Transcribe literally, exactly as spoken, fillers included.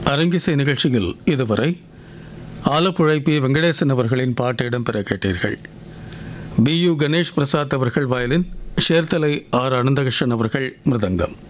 அரங்கிசை நிகழ்ச்சியில் இதுவரை ஆலப்புழை பி வெங்கடேசன் அவர்களின் பாட்டு இடம்பெற கேட்டீர்கள். பி யு கணேஷ் பிரசாத் அவர்கள் வயலின், ஷேர்தலை ஆர் அனந்தகிருஷ்ணன் அவர்கள் மிருதங்கம்.